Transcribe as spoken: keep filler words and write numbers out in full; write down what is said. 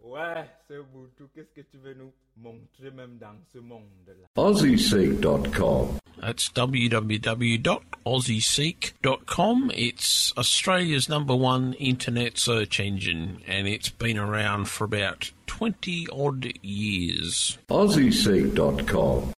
Ouais, c'est Ubuntu. Qu'est-ce que tu veux nous montrer même dans ce monde-là? Aussie Seek dot com. That's w w w dot aussie seek dot com. It's Australia's number one internet search engine, and it's been around for about twenty odd years. Aussie Seek dot com.